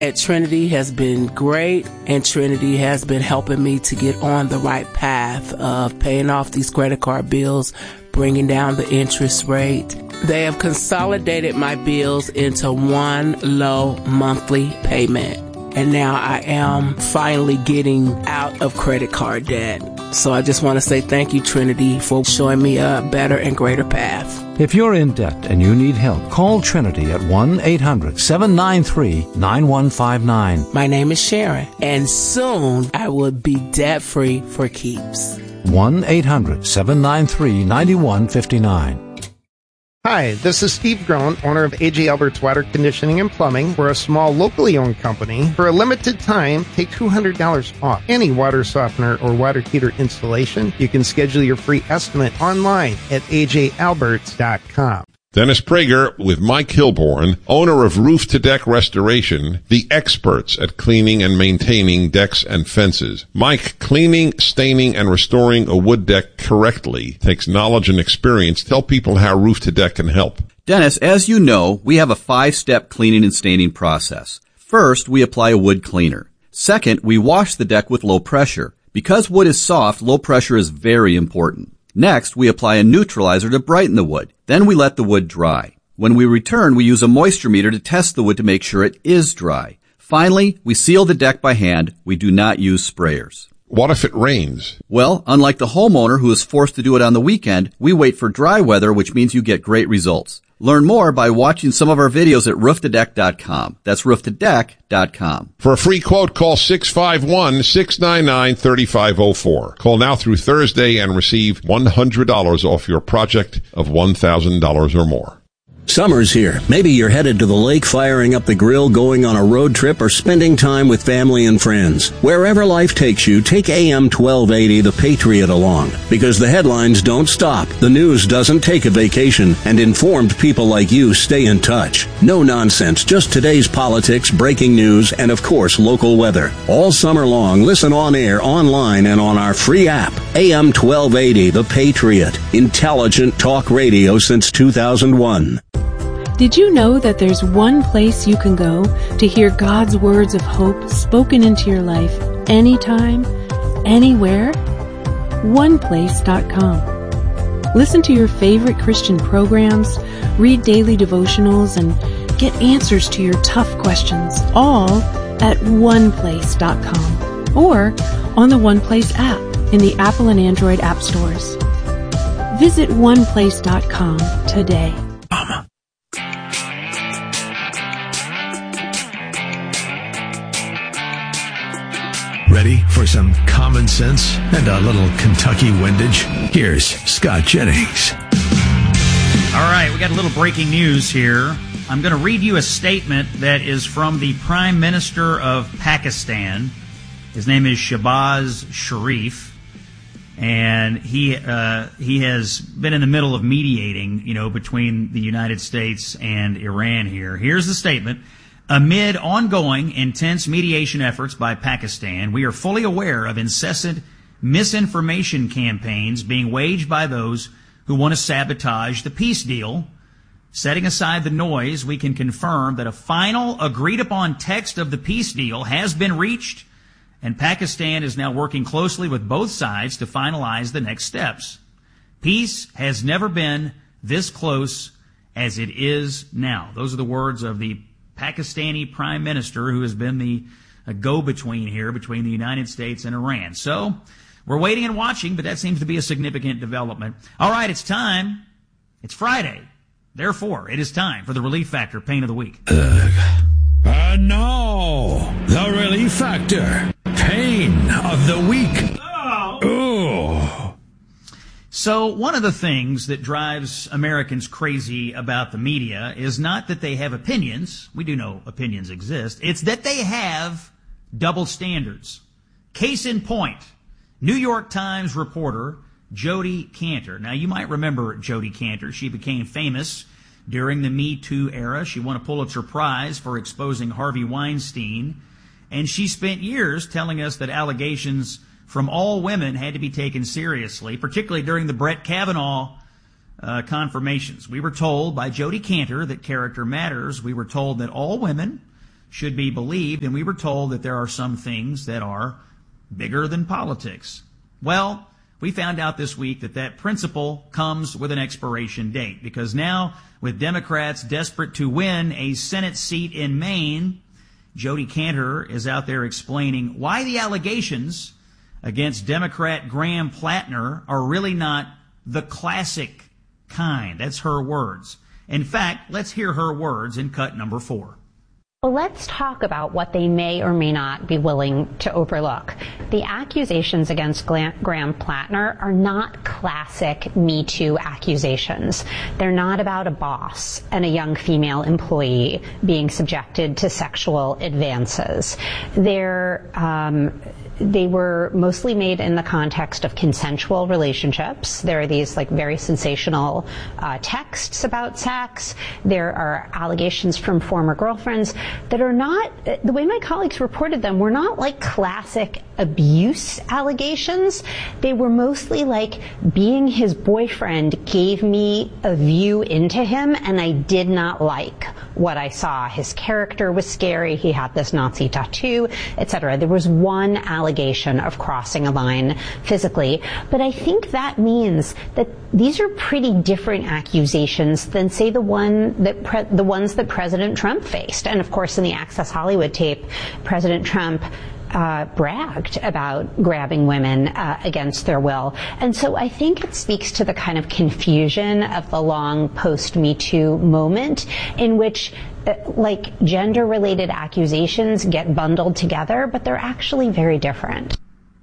at Trinity has been great, and Trinity has been helping me to get on the right path of paying off these credit card bills, bringing down the interest rate. They have consolidated my bills into one low monthly payment, and now I am finally getting out of credit card debt. So I just want to say thank you, Trinity, for showing me a better and greater path. If you're in debt and you need help, call Trinity at 1-800-793-9159. My name is Sharon, and soon I will be debt-free for keeps. 1-800-793-9159. Hi, this is Steve Groen, owner of A.J. Albert's Water Conditioning and Plumbing. We're a small, locally owned company. For a limited time, take $200 off any water softener or water heater installation. You can schedule your free estimate online at ajalberts.com. Dennis Prager with Mike Hilborn, owner of Roof to Deck Restoration, the experts at cleaning and maintaining decks and fences. Mike, cleaning, staining, and restoring a wood deck correctly takes knowledge and experience. Tell people how Roof to Deck can help. Dennis, as you know, we have a 5-step cleaning and staining process. First, we apply a wood cleaner. Second, we wash the deck with low pressure. Because wood is soft, low pressure is very important. Next, we apply a neutralizer to brighten the wood. Then we let the wood dry. When we return, we use a moisture meter to test the wood to make sure it is dry. Finally, we seal the deck by hand. We do not use sprayers. What if it rains? Well, unlike the homeowner who is forced to do it on the weekend, we wait for dry weather, which means you get great results. Learn more by watching some of our videos at rooftodeck.com. That's rooftodeck.com. For a free quote, call 651-699-3504. Call now through Thursday and receive $100 off your project of $1,000 or more. Summer's here. Maybe you're headed to the lake, firing up the grill, going on a road trip, or spending time with family and friends. Wherever life takes you, take AM 1280 The Patriot along. Because the headlines don't stop, the news doesn't take a vacation, and informed people like you stay in touch. No nonsense, just today's politics, breaking news, and of course, local weather. All summer long, listen on air, online, and on our free app. AM 1280 The Patriot. Intelligent talk radio since 2001. Did you know that there's one place you can go to hear God's words of hope spoken into your life anytime, anywhere? OnePlace.com. Listen to your favorite Christian programs, read daily devotionals, and get answers to your tough questions, all at OnePlace.com or on the OnePlace app in the Apple and Android app stores. Visit OnePlace.com today. Ready for some common sense and a little Kentucky windage? Here's Scott Jennings. All right, we got a little breaking news here. I'm going to read you a statement that is from the Prime Minister of Pakistan. His name is Shehbaz Sharif, and he has been in the middle of mediating, between the United States and Iran here. Here's the statement. Amid ongoing intense mediation efforts by Pakistan, we are fully aware of incessant misinformation campaigns being waged by those who want to sabotage the peace deal. Setting aside the noise, we can confirm that a final agreed-upon text of the peace deal has been reached, and Pakistan is now working closely with both sides to finalize the next steps. Peace has never been this close as it is now. Those are the words of the Pakistani Prime Minister, who has been the go-between here between the United States and Iran. So, we're waiting and watching, but that seems to be a significant development. All right, it's time. It's Friday. Therefore, it is time for the Relief Factor Pain of the Week. And now, the Relief Factor Pain of the Week. Oh. So one of the things that drives Americans crazy about the media is not that they have opinions. We do know opinions exist. It's that they have double standards. Case in point, New York Times reporter Jodi Kantor. Now, you might remember Jodi Kantor. She became famous during the Me Too era. She won a Pulitzer Prize for exposing Harvey Weinstein. And she spent years telling us that allegations from all women had to be taken seriously, particularly during the Brett Kavanaugh confirmations. We were told by Jodi Kantor that character matters. We were told that all women should be believed, and we were told that there are some things that are bigger than politics. Well, we found out this week that that principle comes with an expiration date, because now, with Democrats desperate to win a Senate seat in Maine, Jody Kantor is out there explaining why the allegations against Democrat Graham Plattner are really not the classic kind. That's her words. In fact, let's hear her words in cut number 4. Well, let's talk about what they may or may not be willing to overlook. The accusations against Graham Plattner are not classic Me Too accusations. They're not about a boss and a young female employee being subjected to sexual advances. They were mostly made in the context of consensual relationships. There are these very sensational texts about sex. There are allegations from former girlfriends that are not, the way my colleagues reported them, were not like classic abuse allegations. They were mostly like, being his boyfriend gave me a view into him and I did not like what I saw. His character was scary. He had this Nazi tattoo, etc. There was one allegation of crossing a line physically, but I think that means that these are pretty different accusations than, say, the ones that President Trump faced. And of course, in the Access Hollywood tape, President Trump bragged about grabbing women against their will. And so I think it speaks to the kind of confusion of the long post-Me Too moment in which gender-related accusations get bundled together, but they're actually very different.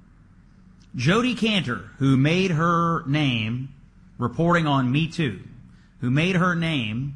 Jody Kantor, who made her name reporting on Me Too, who made her name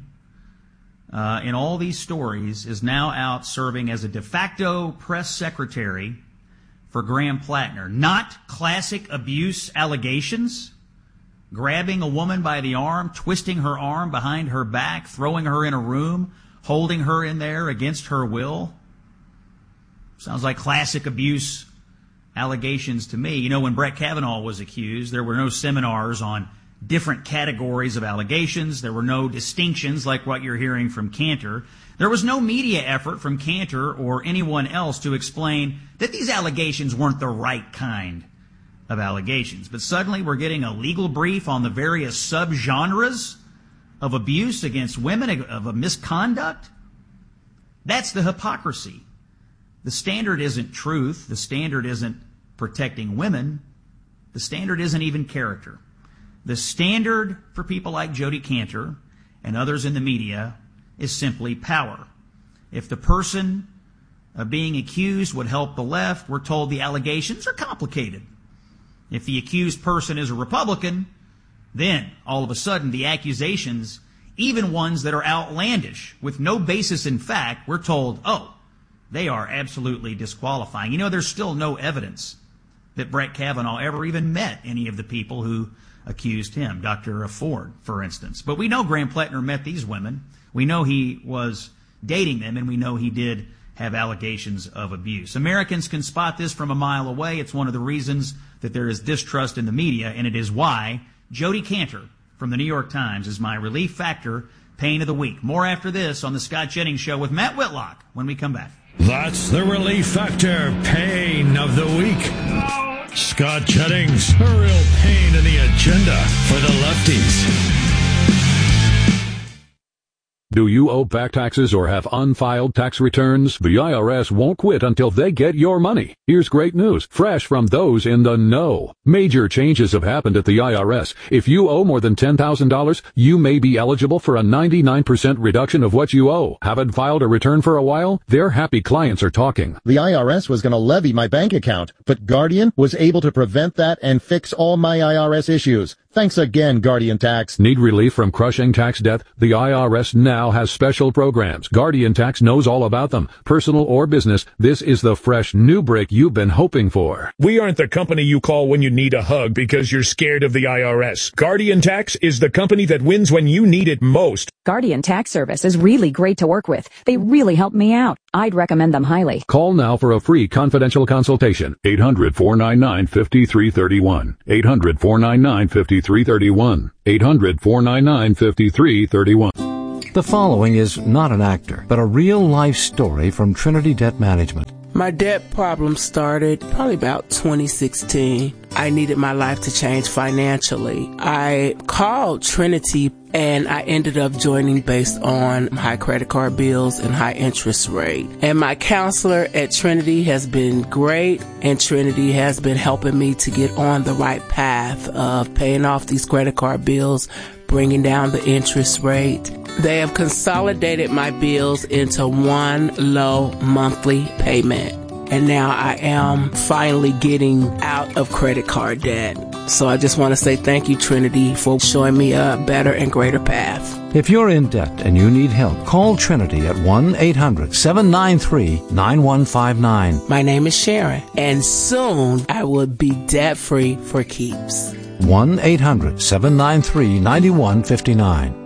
in all these stories, is now out serving as a de facto press secretary for Graham Plattner. Not classic abuse allegations, grabbing a woman by the arm, twisting her arm behind her back, throwing her in a room, holding her in there against her will. Sounds like classic abuse allegations to me. You know, when Brett Kavanaugh was accused, there were no seminars on different categories of allegations. There were no distinctions like what you're hearing from Kantor. There was no media effort from Kantor or anyone else to explain that these allegations weren't the right kind of allegations. But suddenly we're getting a legal brief on the various subgenres of abuse against women, of a misconduct. That's the hypocrisy. The standard isn't truth. The standard isn't protecting women. The standard isn't even character. The standard for people like Jody Kantor and others in the media is simply power. If the person being accused would help the left, we're told the allegations are complicated. If the accused person is a Republican, then all of a sudden the accusations, even ones that are outlandish with no basis in fact, we're told, oh, they are absolutely disqualifying. You know, there's still no evidence that Brett Kavanaugh ever even met any of the people who accused him, Dr. Ford, for instance. But we know Graham Plattner met these women. We know he was dating them, and we know he did have allegations of abuse. Americans can spot this from a mile away. It's one of the reasons that there is distrust in the media, and it is why Jody Kantor from the New York Times is my Relief Factor Pain of the Week. More after this on the Scott Jennings Show with Matt Whitlock when we come back. That's the Relief Factor Pain of the Week. Scott Jennings, a real pain in the agenda for the lefties. Do you owe back taxes or have unfiled tax returns? The IRS won't quit until they get your money. Here's great news, fresh from those in the know. Major changes have happened at the IRS. If you owe more than $10,000, you may be eligible for a 99% reduction of what you owe. Haven't filed a return for a while? Their happy clients are talking. The IRS was going to levy my bank account, but Guardian was able to prevent that and fix all my IRS issues. Thanks again, Guardian Tax. Need relief from crushing tax debt? The IRS now has special programs. Guardian Tax knows all about them. Personal or business, this is the fresh new break you've been hoping for. We aren't the company you call when you need a hug because you're scared of the IRS. Guardian Tax is the company that wins when you need it most. Guardian Tax Service is really great to work with. They really helped me out. I'd recommend them highly. Call now for a free confidential consultation. 800-499-5331. 800-499-5331. 800-499-5331. The following is not an actor, but a real-life story from Trinity Debt Management. My debt problem started probably about 2016. I needed my life to change financially. I called Trinity and I ended up joining based on high credit card bills and high interest rate. And my counselor at Trinity has been great, and Trinity has been helping me to get on the right path of paying off these credit card bills, bringing down the interest rate. They have consolidated my bills into one low monthly payment. And now I am finally getting out of credit card debt. So I just want to say thank you, Trinity, for showing me a better and greater path. If you're in debt and you need help, call Trinity at 1-800-793-9159. My name is Sharon, and soon I will be debt-free for keeps. 1-800-793-9159.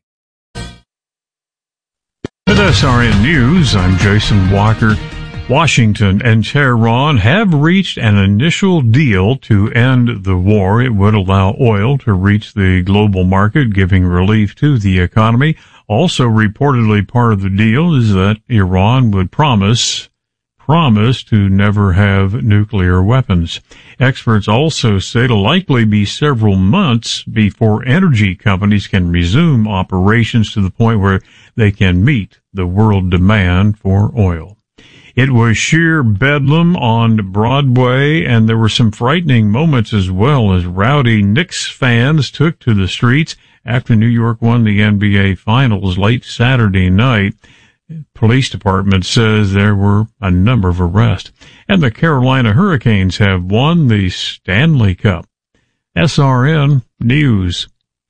With SRN News, I'm Jason Walker. Washington and Tehran have reached an initial deal to end the war. It would allow oil to reach the global market, giving relief to the economy. Also reportedly part of the deal is that Iran would promise to never have nuclear weapons. Experts also say it'll likely be several months before energy companies can resume operations to the point where they can meet the world demand for oil. It was sheer bedlam on Broadway, and there were some frightening moments as well as rowdy Knicks fans took to the streets after New York won the NBA Finals late Saturday night. Police department says there were a number of arrests. And the Carolina Hurricanes have won the Stanley Cup. SRN News.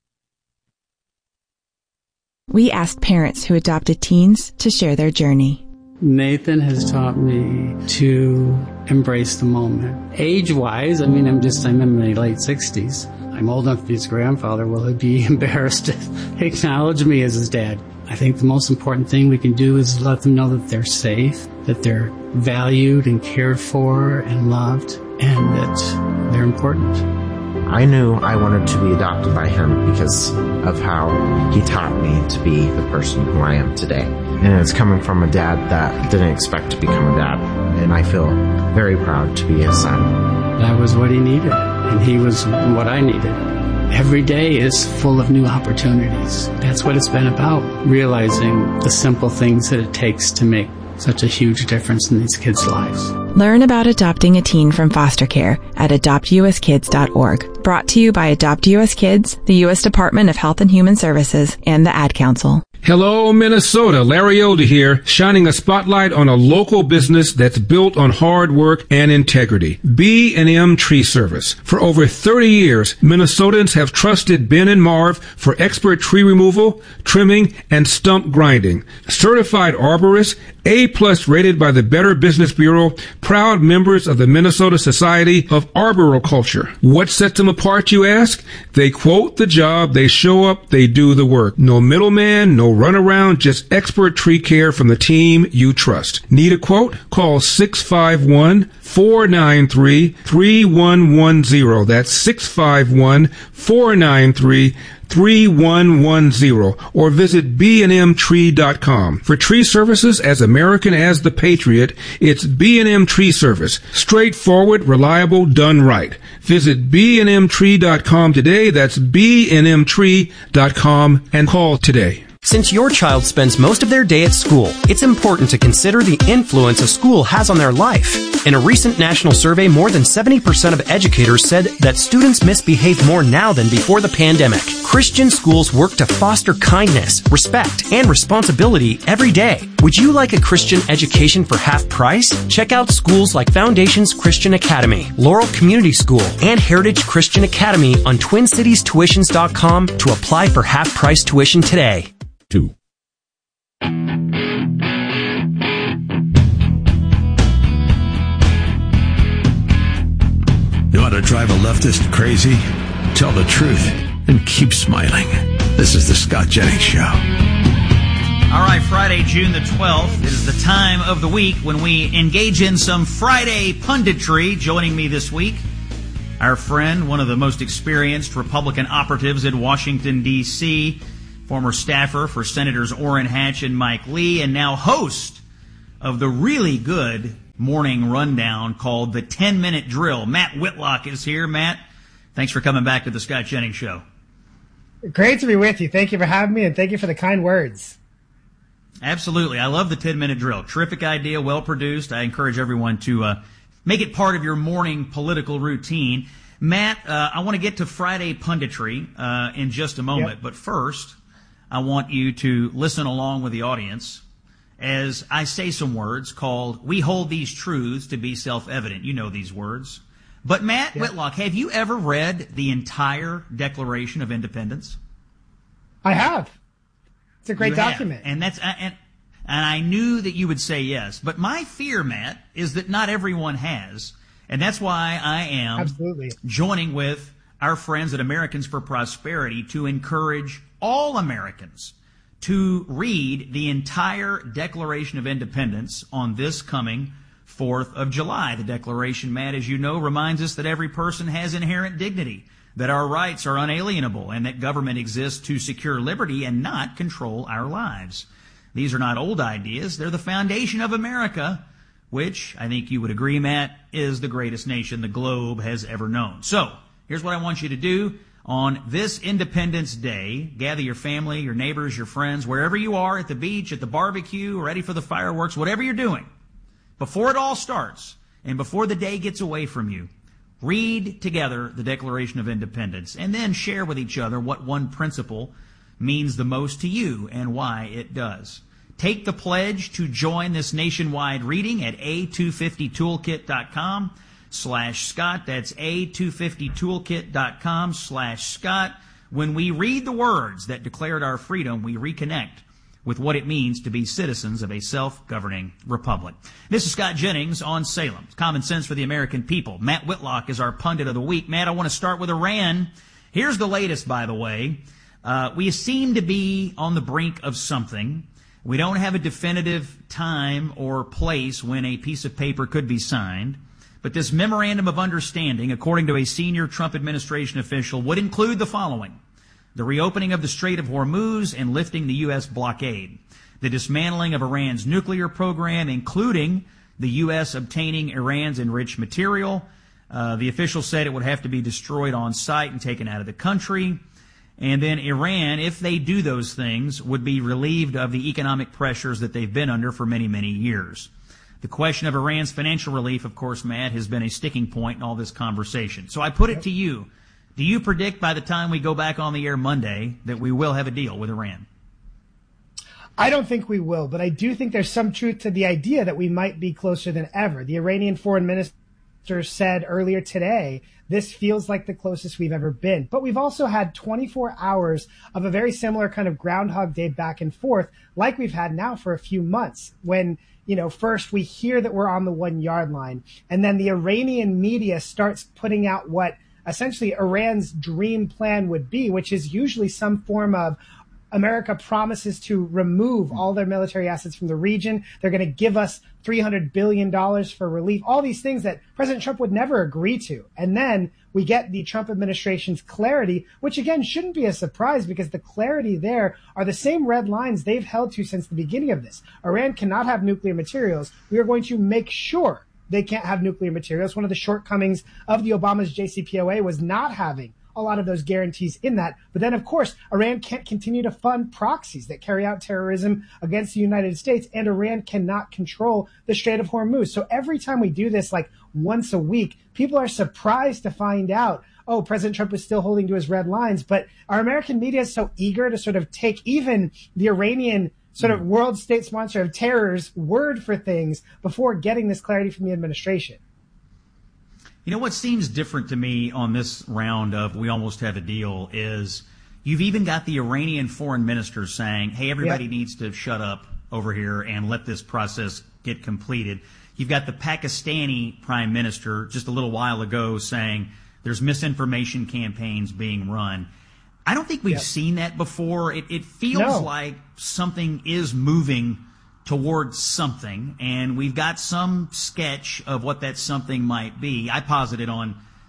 We asked parents who adopted teens to share their journey. Nathan has taught me to embrace the moment. Age-wise, I'm in my late 60s. I'm old enough to be his grandfather. Will he be embarrassed to acknowledge me as his dad? I think the most important thing we can do is let them know that they're safe, that they're valued and cared for and loved, and that they're important. I knew I wanted to be adopted by him because of how he taught me to be the person who I am today. And it's coming from a dad that didn't expect to become a dad. And I feel very proud to be his son. That was what he needed, and he was what I needed. Every day is full of new opportunities. That's what it's been about, realizing the simple things that it takes to make such a huge difference in these kids' lives. Learn about adopting a teen from foster care at adoptuskids.org. Brought to you by Adopt US Kids, the U.S. Department of Health and Human Services, and the Ad Council. Hello, Minnesota. Larry Older here, shining a spotlight on a local business that's built on hard work and integrity. B&M Tree Service. For over 30 years, Minnesotans have trusted Ben and Marv for expert tree removal, trimming, and stump grinding. Certified arborists, A+ rated by the Better Business Bureau, proud members of the Minnesota Society of Arboriculture. What sets them apart, you ask? They quote the job, they show up, they do the work. No middleman, no runaround, just expert tree care from the team you trust. Need a quote? Call 651-493-3110. That's 651-493-3110, or visit bnmtree.com. For tree services as American as the Patriot, it's B&M Tree Service. Straightforward, reliable, done right. Visit bnmtree.com today. That's bnmtree.com, and call today. Since your child spends most of their day at school, it's important to consider the influence a school has on their life. In a recent national survey, more than 70% of educators said that students misbehave more now than before the pandemic. Christian schools work to foster kindness, respect, and responsibility every day. Would you like a Christian education for half price? Check out schools like Foundations Christian Academy, Laurel Community School, and Heritage Christian Academy on TwinCitiesTuitions.com to apply for half-price tuition today. You want to drive a leftist crazy? Tell the truth and keep smiling. This is the Scott Jennings Show. All right, Friday, June the 12th is the time of the week when we engage in some Friday punditry. Joining me this week, our friend, one of the most experienced Republican operatives in Washington, D.C., former staffer for Senators Orrin Hatch and Mike Lee, and now host of the really good morning rundown called the 10-Minute Drill. Matt Whitlock is here. Matt, thanks for coming back to the Scott Jennings Show. Great to be with you. Thank you for having me, and thank you for the kind words. Absolutely. I love the 10-Minute Drill. Terrific idea, well produced. I encourage everyone to make it part of your morning political routine. Matt, I want to get to Friday punditry in just a moment, but first, I want you to listen along with the audience as I say some words called, "We hold these truths to be self-evident." You know these words. But Matt Whitlock, have you ever read the entire Declaration of Independence? I have. It's a great document. And that's and I knew that you would say yes. But my fear, Matt, is that not everyone has. And that's why I am joining with our friends at Americans for Prosperity to encourage all Americans to read the entire Declaration of Independence on this coming 4th of July. The Declaration, Matt, as you know, reminds us that every person has inherent dignity, that our rights are unalienable, and that government exists to secure liberty and not control our lives. These are not old ideas. They're the foundation of America, which, I think you would agree, Matt, is the greatest nation the globe has ever known. So, here's what I want you to do. On this Independence Day, gather your family, your neighbors, your friends, wherever you are, at the beach, at the barbecue, ready for the fireworks, whatever you're doing. Before it all starts, and before the day gets away from you, read together the Declaration of Independence, and then share with each other what one principle means the most to you and why it does. Take the pledge to join this nationwide reading at a250toolkit.com/Scott. That's a250toolkit.com/Scott. When we read the words that declared our freedom, we reconnect with what it means to be citizens of a self-governing republic. This is Scott Jennings on Salem. Common sense for the American people. Matt Whitlock is our pundit of the week. Matt, I want to start with Iran. Here's the latest, by the way. We seem to be on the brink of something. We don't have a definitive time or place when a piece of paper could be signed. But this memorandum of understanding, according to a senior Trump administration official, would include the following: the reopening of the Strait of Hormuz and lifting the U.S. blockade, the dismantling of Iran's nuclear program, including the U.S. obtaining Iran's enriched material. The official said it would have to be destroyed on site and taken out of the country. And then Iran, if they do those things, would be relieved of the economic pressures that they've been under for many, many years. The question of Iran's financial relief, of course, Matt, has been a sticking point in all this conversation. So I put it to you. Do you predict by the time we go back on the air Monday that we will have a deal with Iran? I don't think we will, but I do think there's some truth to the idea that we might be closer than ever. The Iranian foreign minister said earlier today, this feels like the closest we've ever been. But we've also had 24 hours of a very similar kind of Groundhog Day back and forth like we've had now for a few months when, first we hear that we're on the 1 yard line, and then the Iranian media starts putting out what essentially Iran's dream plan would be, which is usually some form of America promises to remove all their military assets from the region. They're going to give us $300 billion for relief, all these things that President Trump would never agree to. And then we get the Trump administration's clarity, which again shouldn't be a surprise because the clarity there are the same red lines they've held to since the beginning of this. Iran cannot have nuclear materials. We are going to make sure they can't have nuclear materials. One of the shortcomings of the Obama's JCPOA was not having a lot of those guarantees in that. But then, of course, Iran can't continue to fund proxies that carry out terrorism against the United States, and Iran cannot control the Strait of Hormuz. So every time we do this, like once a week, people are surprised to find out, oh, President Trump is still holding to his red lines. But our American media is so eager to sort of take even the Iranian sort of world state sponsor of terror's word for things before getting this clarity from the administration. You know what seems different to me on this round of we almost have a deal is you've even got the Iranian foreign minister saying, hey, everybody needs to shut up over here and let this process get completed. You've got the Pakistani prime minister just a little while ago saying there's misinformation campaigns being run. I don't think we've seen that before. It feels like something is moving towards something, and we've got some sketch of what that something might be. I posited on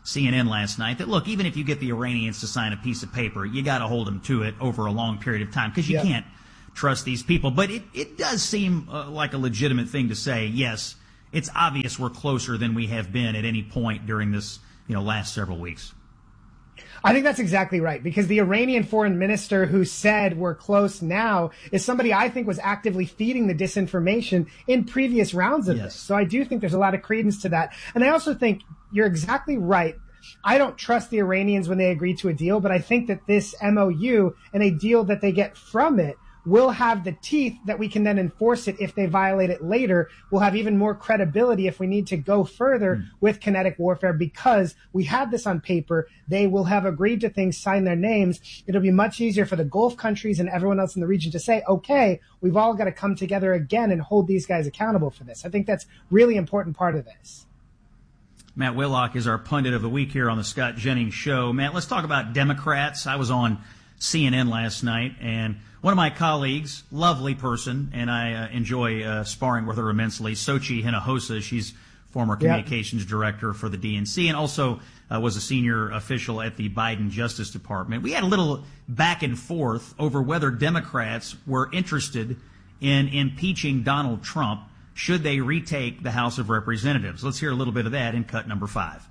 CNN last night that, look, even if you get the Iranians to sign a piece of paper, you got to hold them to it over a long period of time because you can't trust these people. But it does seem like a legitimate thing to say, yes, it's obvious we're closer than we have been at any point during this, last several weeks. I think that's exactly right, because the Iranian foreign minister who said we're close now is somebody I think was actively feeding the disinformation in previous rounds of this. So I do think there's a lot of credence to that. And I also think you're exactly right. I don't trust the Iranians when they agree to a deal, but I think that this MOU and a deal that they get from it will have the teeth that we can then enforce it if they violate it later. We'll have even more credibility if we need to go further with kinetic warfare because we have this on paper. They will have agreed to things, sign their names. It'll be much easier for the Gulf countries and everyone else in the region to say, okay, we've all got to come together again and hold these guys accountable for this. I think that's really important part of this. Matt Whitlock is our pundit of the week here on the Scott Jennings Show. Matt, let's talk about Democrats. I was on CNN last night, and one of my colleagues, lovely person, and I enjoy sparring with her immensely, Sochi Hinojosa. She's former communications director for the DNC and also was a senior official at the Biden Justice Department. We had a little back and forth over whether Democrats were interested in impeaching Donald Trump should they retake the House of Representatives. Let's hear a little bit of that in cut number 5.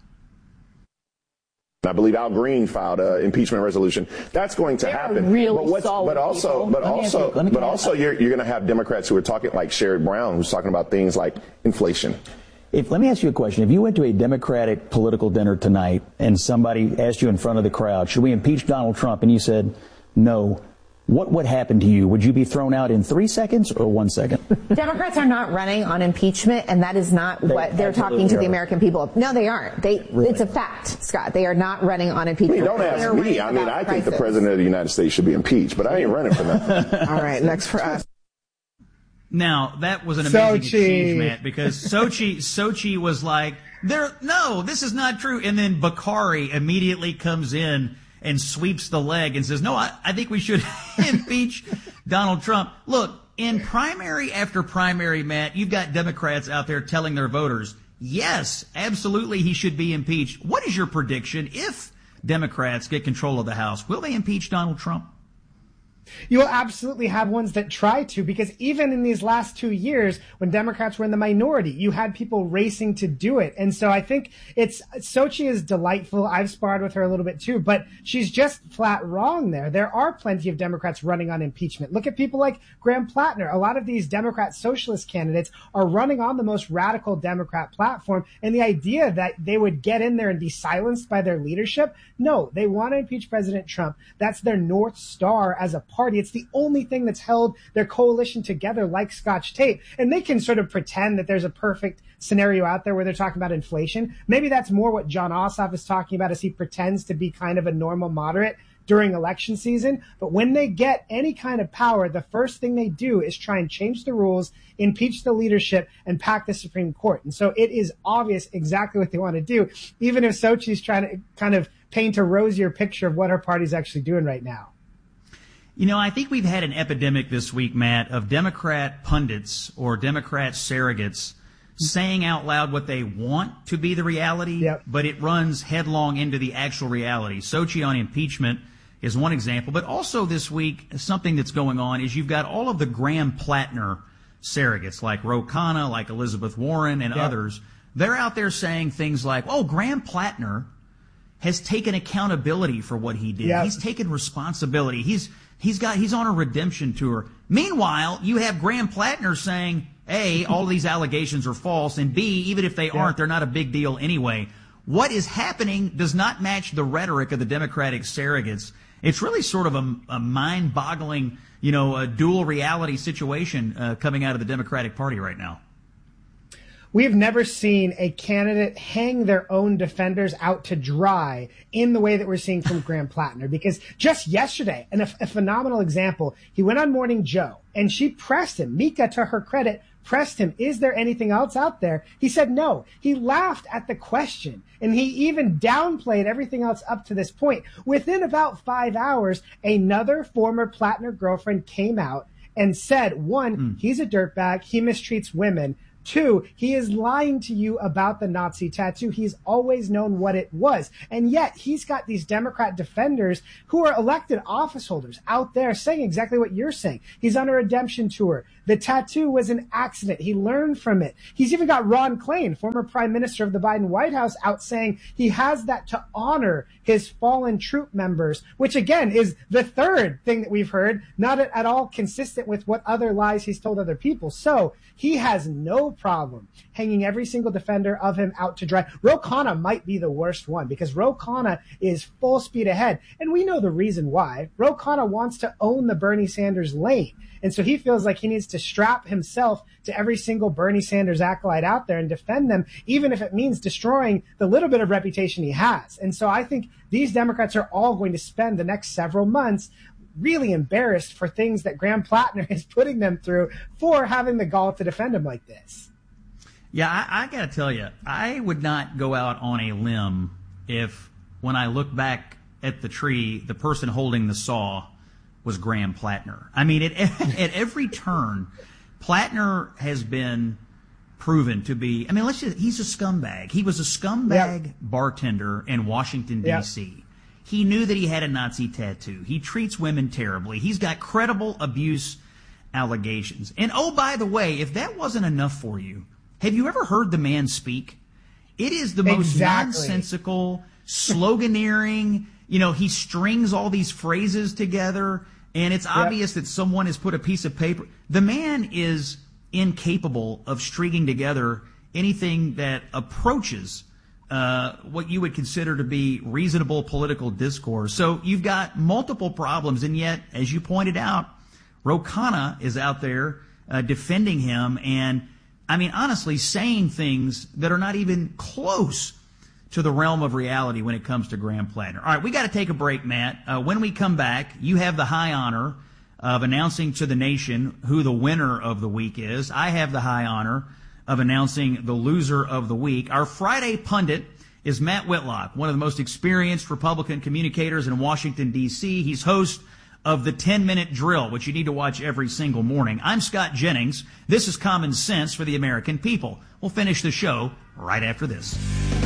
I believe Al Green filed an impeachment resolution. That's going to happen. But also, you're going to have Democrats who are talking like Sherrod Brown, who's talking about things like inflation. Let me ask you a question. If you went to a Democratic political dinner tonight and somebody asked you in front of the crowd, should we impeach Donald Trump? And you said no. What would happen to you? Would you be thrown out in 3 seconds or 1 second? Democrats are not running on impeachment, and that is not what they're talking to the American people. No, they aren't. It's a fact, Scott. They are not running on impeachment. Don't ask me. I think the president of the United States should be impeached, but I ain't running for nothing. All right, next for us. Now, that was an amazing exchange, Matt, because Sochi was like, no, this is not true. And then Bakari immediately comes in and sweeps the leg and says, no, I think we should impeach Donald Trump. Look, in primary after primary, Matt, you've got Democrats out there telling their voters, yes, absolutely he should be impeached. What is your prediction if Democrats get control of the House? Will they impeach Donald Trump? You will absolutely have ones that try to, because even in these last 2 years, when Democrats were in the minority, you had people racing to do it. And so I think Sochi is delightful. I've sparred with her a little bit too, but she's just flat wrong there. There are plenty of Democrats running on impeachment. Look at people like Graham Plattner. A lot of these Democrat socialist candidates are running on the most radical Democrat platform. And the idea that they would get in there and be silenced by their leadership, no, they want to impeach President Trump. That's their North Star as a party. It's the only thing that's held their coalition together like Scotch tape. And they can sort of pretend that there's a perfect scenario out there where they're talking about inflation. Maybe that's more what John Ossoff is talking about as he pretends to be kind of a normal moderate during election season. But when they get any kind of power, the first thing they do is try and change the rules, impeach the leadership, and pack the Supreme Court. And so it is obvious exactly what they want to do, even if Sochi's trying to kind of paint a rosier picture of what her party's actually doing right now. I think we've had an epidemic this week, Matt, of Democrat pundits or Democrat surrogates saying out loud what they want to be the reality, but it runs headlong into the actual reality. Sochi on impeachment is one example, but also this week, something that's going on is you've got all of the Graham Plattner surrogates like Ro Khanna, like Elizabeth Warren and others. They're out there saying things like, oh, Graham Plattner has taken accountability for what he did. He's taken responsibility. He's on a redemption tour. Meanwhile, you have Graham Plattner saying, A, all of these allegations are false, and B, even if they aren't, they're not a big deal anyway. What is happening does not match the rhetoric of the Democratic surrogates. It's really sort of a mind-boggling, a dual reality situation coming out of the Democratic Party right now. We have never seen a candidate hang their own defenders out to dry in the way that we're seeing from Graham Plattner. Because just yesterday, and a phenomenal example, he went on Morning Joe and she pressed him. Mika, to her credit, pressed him, is there anything else out there? He said no. He laughed at the question, and he even downplayed everything else up to this point. Within about 5 hours, another former Plattner girlfriend came out and said, one, he's a dirtbag, he mistreats women. 2, he is lying to you about the Nazi tattoo. He's always known what it was. And yet he's got these Democrat defenders who are elected office holders out there saying exactly what you're saying. He's on a redemption tour. The tattoo was an accident. He learned from it. He's even got Ron Klain, former prime minister of the Biden White House, out saying he has that to honor his fallen troop members, which again is the third thing that we've heard, not at all consistent with what other lies he's told other people. So he has no problem hanging every single defender of him out to dry. Ro Khanna might be the worst one because Ro Khanna is full speed ahead. And we know the reason why. Ro Khanna wants to own the Bernie Sanders lane. And so he feels like he needs to strap himself to every single Bernie Sanders acolyte out there and defend them, even if it means destroying the little bit of reputation he has. And so I think these Democrats are all going to spend the next several months really embarrassed for things that Graham Plattner is putting them through for having the gall to defend him like this. Yeah, I got to tell you, I would not go out on a limb if, when I look back at the tree, the person holding the saw was Graham Plattner. I mean, at every turn, Plattner has been proven to be, I mean, he's a scumbag. He was a scumbag bartender in Washington, D.C. He knew that he had a Nazi tattoo. He treats women terribly. He's got credible abuse allegations. And oh, by the way, if that wasn't enough for you, have you ever heard the man speak? It is the most nonsensical, sloganeering, he strings all these phrases together, and it's obvious that someone has put a piece of paper. The man is incapable of stringing together anything that approaches what you would consider to be reasonable political discourse. So you've got multiple problems, and yet, as you pointed out, Ro Khanna is out there defending him and, I mean, honestly, saying things that are not even close to the realm of reality when it comes to Graham Plattner. All right, we got to take a break, Matt. When we come back, you have the high honor of announcing to the nation who the winner of the week is. I have the high honor of announcing the loser of the week. Our Friday pundit is Matt Whitlock, one of the most experienced Republican communicators in Washington, D.C. He's host of the 10-Minute Drill, which you need to watch every single morning. I'm Scott Jennings. This is Common Sense for the American People. We'll finish the show right after this.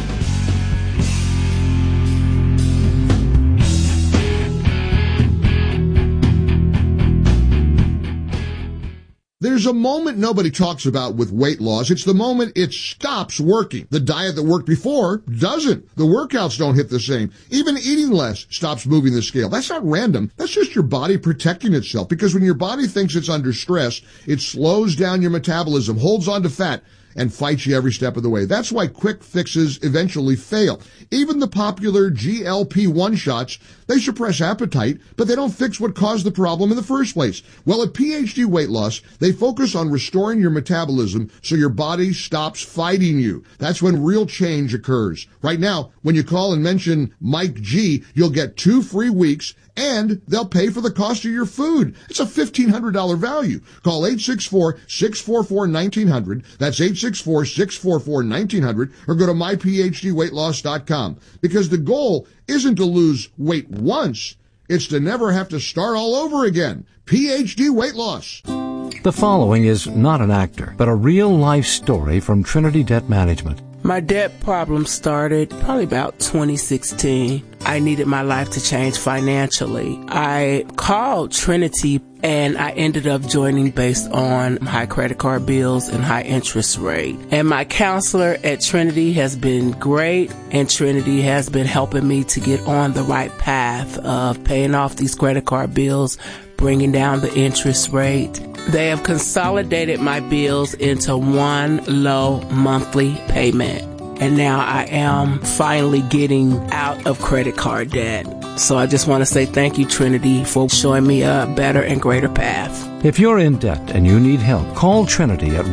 There's a moment nobody talks about with weight loss. It's the moment it stops working. The diet that worked before doesn't. The workouts don't hit the same. Even eating less stops moving the scale. That's not random. That's just your body protecting itself, because when your body thinks it's under stress, it slows down your metabolism, holds on to fat, and fights you every step of the way. That's why quick fixes eventually fail. Even the popular GLP-1 shots, they suppress appetite, but they don't fix what caused the problem in the first place. Well, at PhD Weight Loss, they focus on restoring your metabolism so your body stops fighting you. That's when real change occurs. Right now, when you call and mention Mike G, you'll get 2 free weeks, and they'll pay for the cost of your food. It's a $1,500 value. Call 864-644-1900. That's 864-644-1900, or go to myphdweightloss.com. Because the goal isn't to lose weight once, it's to never have to start all over again. PhD Weight Loss. The following is not an actor, but a real-life story from Trinity Debt Management. My debt problem started probably about 2016. I needed my life to change financially. I called Trinity and I ended up joining based on high credit card bills and high interest rate. And my counselor at Trinity has been great, and Trinity has been helping me to get on the right path of paying off these credit card bills, bringing down the interest rate. They have consolidated my bills into one low monthly payment. And now I am finally getting out of credit card debt. So I just want to say thank you, Trinity, for showing me a better and greater path. If you're in debt and you need help, call Trinity at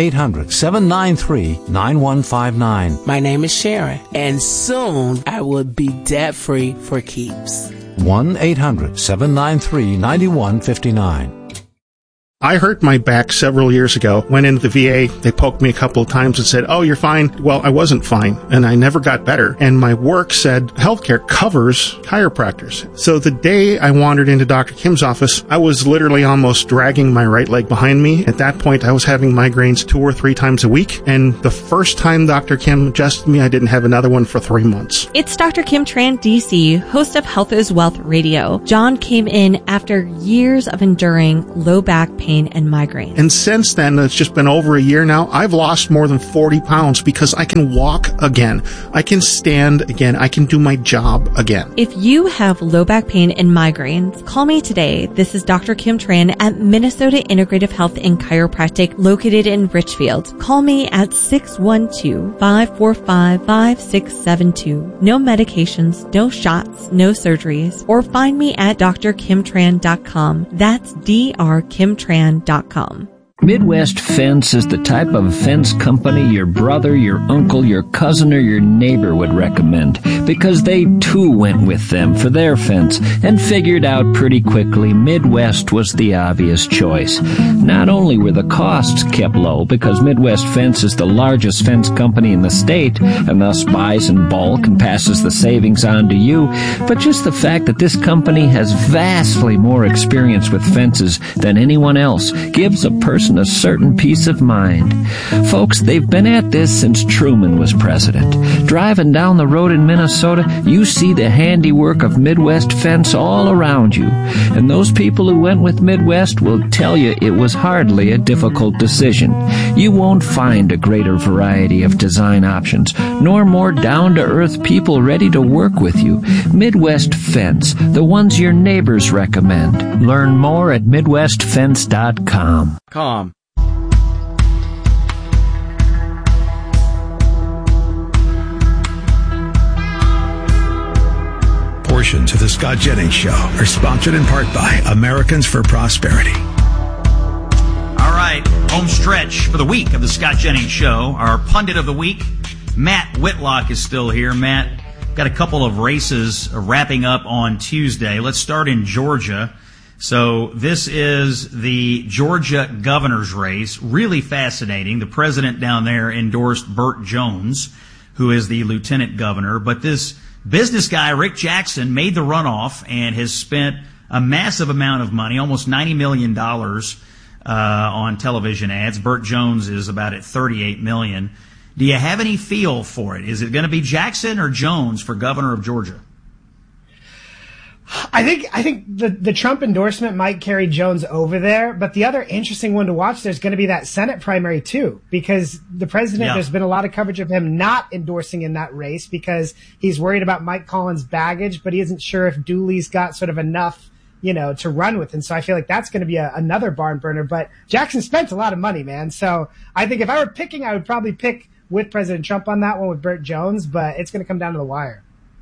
1-800-793-9159. My name is Sharon, and soon I will be debt-free for keeps. 1-800-793-9159. I hurt my back several years ago. Went into the VA. They poked me a couple of times and said, "Oh, you're fine." Well, I wasn't fine, and I never got better. And my work said healthcare covers chiropractors. So the day I wandered into Dr. Kim's office, I was literally almost dragging my right leg behind me. At that point, I was having migraines 2 or 3 times a week. And the first time Dr. Kim adjusted me, I didn't have another one for 3 months. It's Dr. Kim Tran, DC, host of Health is Wealth Radio. John came in after years of enduring low back pain and migraine. And since then, it's just been over a year now, I've lost more than 40 pounds because I can walk again. I can stand again. I can do my job again. If you have low back pain and migraines, call me today. This is Dr. Kim Tran at Minnesota Integrative Health and Chiropractic located in Richfield. Call me at 612-545-5672. No medications, no shots, no surgeries, or find me at drkimtran.com. That's drkimtran.com. Midwest Fence is the type of fence company your brother, your uncle, your cousin, or your neighbor would recommend because they too went with them for their fence and figured out pretty quickly Midwest was the obvious choice. Not only were the costs kept low because Midwest Fence is the largest fence company in the state and thus buys in bulk and passes the savings on to you, but just the fact that this company has vastly more experience with fences than anyone else gives a person a certain peace of mind. Folks, they've been at this since Truman was president. Driving down the road in Minnesota, you see the handiwork of Midwest Fence all around you. And those people who went with Midwest will tell you it was hardly a difficult decision. You won't find a greater variety of design options, nor more down-to-earth people ready to work with you. Midwest Fence, the ones your neighbors recommend. Learn more at MidwestFence.com. Portions of the Scott Jennings Show are sponsored in part by Americans for Prosperity. All right, home stretch for the week of the Scott Jennings Show. Our pundit of the week, Matt Whitlock, is still here. Matt, got a couple of races wrapping up on Tuesday. Let's start in Georgia. So this is the Georgia governor's race. Really fascinating. The president down there endorsed Burt Jones, who is the lieutenant governor. But this business guy, Rick Jackson, made the runoff and has spent a massive amount of money, almost $90 million on television ads. Burt Jones is about at $38 million. Do you have any feel for it? Is it going to be Jackson or Jones for governor of Georgia? I think the Trump endorsement might carry Jones over there, but the other interesting one to watch, there's going to be that Senate primary too, because the president, there's been a lot of coverage of him not endorsing in that race because he's worried about Mike Collins' baggage, but he isn't sure if Dooley's got sort of enough, to run with. And so I feel like that's going to be another barn burner, but Jackson spent a lot of money, man. So I think if I were picking, I would probably pick with President Trump on that one with Burt Jones, but it's going to come down to the wire.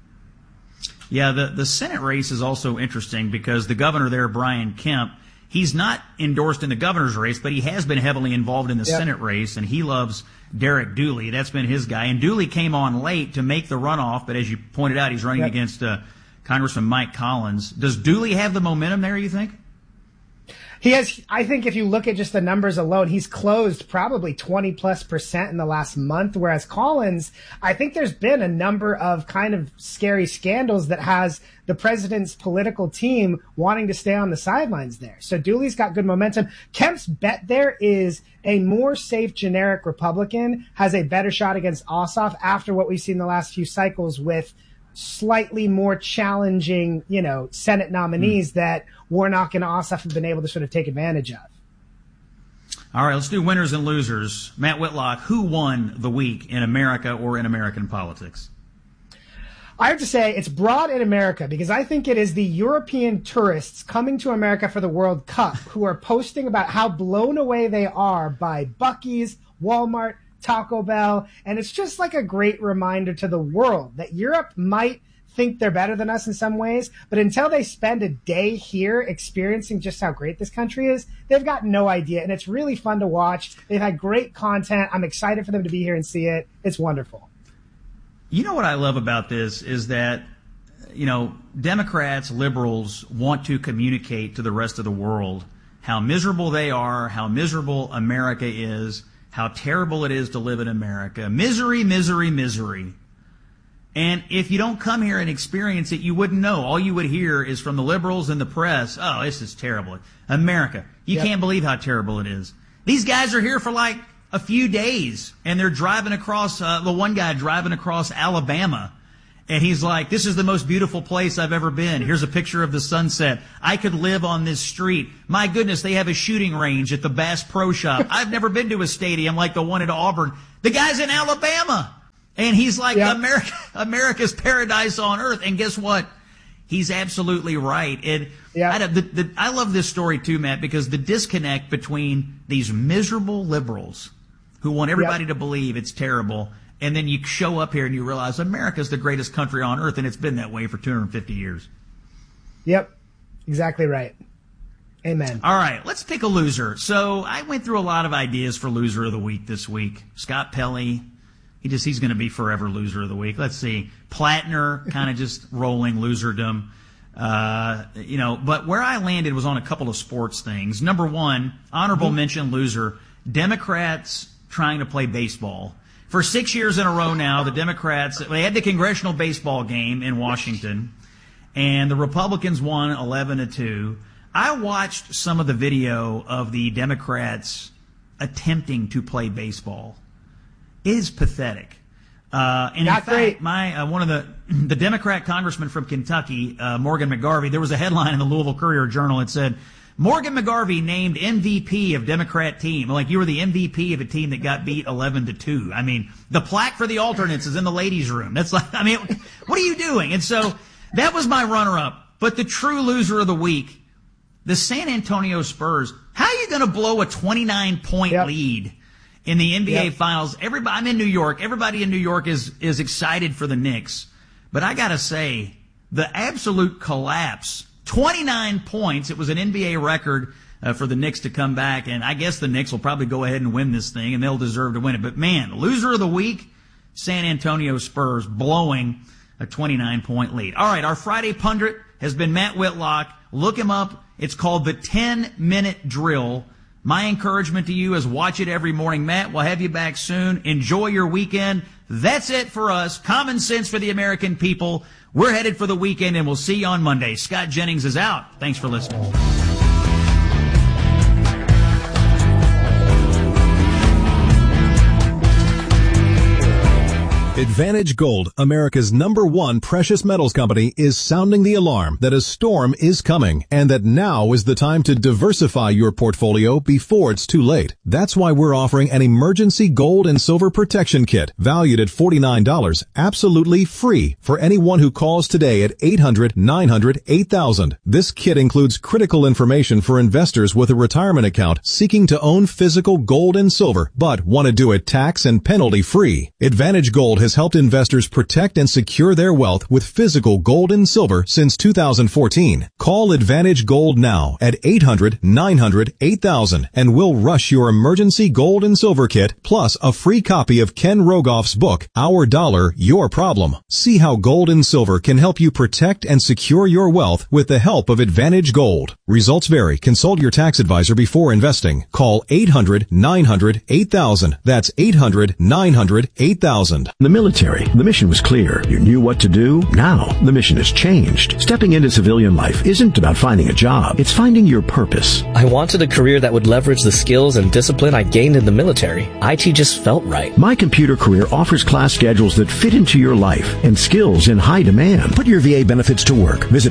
Yeah, the Senate race is also interesting because the governor there, Brian Kemp, he's not endorsed in the governor's race, but he has been heavily involved in the Senate race, and he loves Derek Dooley. That's been his guy. And Dooley came on late to make the runoff, but as you pointed out, he's running against Congressman Mike Collins. Does Dooley have the momentum there, you think? He has. I think if you look at just the numbers alone, he's closed probably 20+% in the last month, whereas Collins, I think there's been a number of kind of scary scandals that has the president's political team wanting to stay on the sidelines there. So Dooley's got good momentum. Kemp's bet there is a more safe generic Republican has a better shot against Ossoff after what we've seen the last few cycles with slightly more challenging, Senate nominees that Warnock and Ossoff have been able to sort of take advantage of. All right, let's do winners and losers. Matt Whitlock, who won the week in America or in American politics? I have to say it's broad in America because I think it is the European tourists coming to America for the World Cup who are posting about how blown away they are by Buc-ee's, Walmart, Taco Bell, and it's just like a great reminder to the world that Europe might think they're better than us in some ways, but until they spend a day here experiencing just how great this country is, they've got no idea, and it's really fun to watch. They've had great content. I'm excited for them to be here and see it. It's wonderful. You know what I love about this is that, Democrats, liberals want to communicate to the rest of the world how miserable they are, how miserable America is, how terrible it is to live in America. Misery, misery, misery. And if you don't come here and experience it, you wouldn't know. All you would hear is from the liberals and the press, oh, this is terrible. America, you can't believe how terrible it is. These guys are here for like a few days, and they're driving across, the one guy driving across Alabama, and he's like, this is the most beautiful place I've ever been. Here's a picture of the sunset. I could live on this street. My goodness, they have a shooting range at the Bass Pro Shop. I've never been to a stadium like the one at Auburn. The guy's in Alabama. And he's like, America's paradise on earth. And guess what? He's absolutely right. And I love this story too, Matt, because the disconnect between these miserable liberals who want everybody to believe it's terrible, and then you show up here and you realize America's the greatest country on earth, and it's been that way for 250 years. Yep. Exactly right. Amen. All right, let's pick a loser. So I went through a lot of ideas for loser of the week this week. Scott Pelley. He's going to be forever loser of the week. Let's see. Plattner, kind of just rolling loserdom. But where I landed was on a couple of sports things. Number one, honorable mention loser, Democrats trying to play baseball. For 6 years in a row now, the Democrats, they had the congressional baseball game in Washington, and the Republicans won 11-2. I watched some of the video of the Democrats attempting to play baseball. It is pathetic. And in fact, one of the Democrat congressman from Kentucky, Morgan McGarvey, there was a headline in the Louisville Courier-Journal that said, Morgan McGarvey named MVP of Democrat team. Like you were the MVP of a team that got beat 11-2. I mean, the plaque for the alternates is in the ladies' room. That's like, I mean, what are you doing? And so that was my runner-up. But the true loser of the week, the San Antonio Spurs. How are you going to blow a 29-point lead in the NBA Finals? I'm in New York. Everybody in New York is excited for the Knicks. But I got to say, the absolute collapse, 29 points. It was an NBA record for the Knicks to come back, and I guess the Knicks will probably go ahead and win this thing, and they'll deserve to win it. But, man, loser of the week, San Antonio Spurs blowing a 29-point lead. All right, our Friday pundit has been Matt Whitlock. Look him up. It's called the 10-Minute Drill. My encouragement to you is watch it every morning. Matt, we'll have you back soon. Enjoy your weekend. That's it for us. Common sense for the American people. We're headed for the weekend, and we'll see you on Monday. Scott Jennings is out. Thanks for listening. Advantage Gold, America's #1 precious metals company, is sounding the alarm that a storm is coming and that now is the time to diversify your portfolio before it's too late. That's why we're offering an emergency gold and silver protection kit valued at $49, absolutely free for anyone who calls today at 800-900-8000. This kit includes critical information for investors with a retirement account seeking to own physical gold and silver but want to do it tax and penalty free. Advantage Gold has helped investors protect and secure their wealth with physical gold and silver since 2014. Call Advantage Gold now at 800-900-8000 and we'll rush your emergency gold and silver kit plus a free copy of Ken Rogoff's book, Our Dollar, Your Problem. See how gold and silver can help you protect and secure your wealth with the help of Advantage Gold. Results vary. Consult your tax advisor before investing. Call 800-900-8000. That's 800-900-8000. The military, the mission was clear. You knew what to do. Now, the mission has changed. Stepping into civilian life isn't about finding a job. It's finding your purpose. I wanted a career that would leverage the skills and discipline I gained in the military. IT just felt right. My Computer Career offers class schedules that fit into your life and skills in high demand. Put your VA benefits to work. Visit